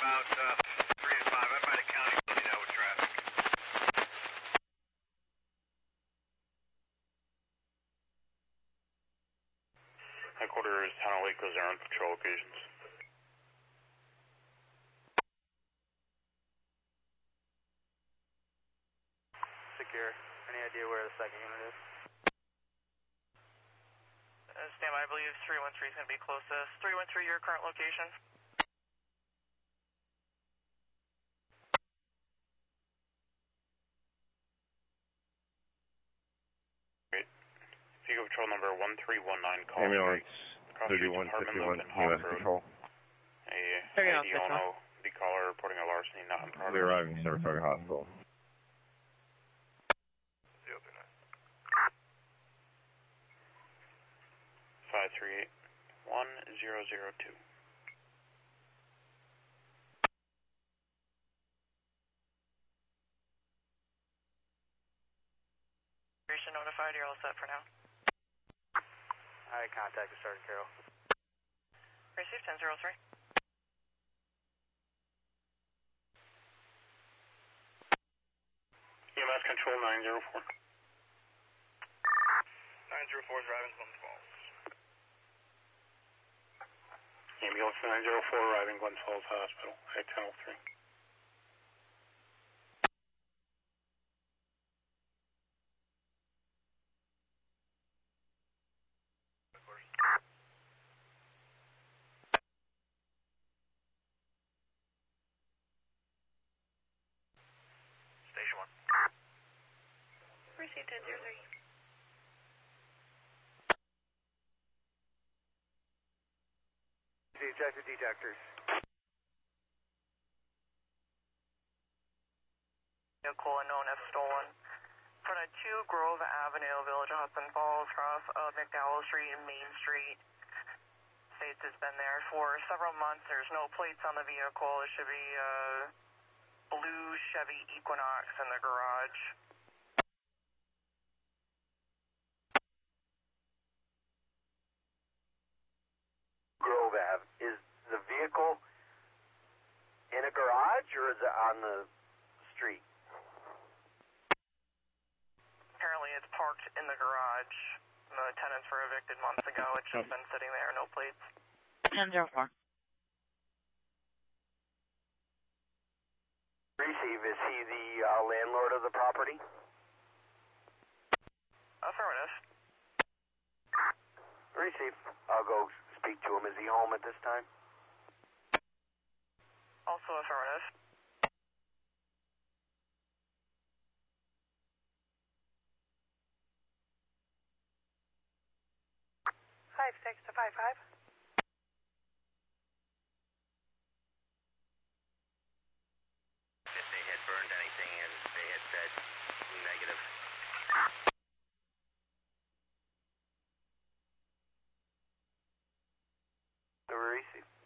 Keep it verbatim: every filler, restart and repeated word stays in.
about uh, three to five. I'm by the county building now with traffic. Headquarters, Town of Waco's are on patrol occasions. Secure. Any idea where the second unit is? Uh, stand by, I believe three one three is going to be closest. three one three, your current location? Great. Vehicle patrol number one three one nine, call Ambulance thirty-one fifty-one, U S Patrol. A I D Ono, the caller reporting a larceny not in progress. We're arriving at Saratoga Hospital. five three eight one zero zero two. Operation notified, you're all set for now. I contacted Sergeant Carroll. Received ten zero three. E M S control nine zero four. nine zero four is driving Glens Falls. Ambulance nine zero four arriving Glens Falls Hospital at ten oh three. Station one. Received ten zero three. Check the detectors. Vehicle unknown if stolen. Front of two Grove Avenue, Village of Hudson Falls, cross of McDowell Street and Main Street. States it's been there for several months. There's no plates on the vehicle. It should be a blue Chevy Equinox in the garage. Grove Ave. Is the vehicle in a garage or is it on the street? Apparently it's parked in the garage. The tenants were evicted months ago. It's just been sitting there, no plates. ten zero four. Receive, is he the uh, landlord of the property? Affirmative. Receive. I'll go speak to him. Is he home at this time? Also affirmative. Five six to five five. If they had burned anything and they had said negative. Receive.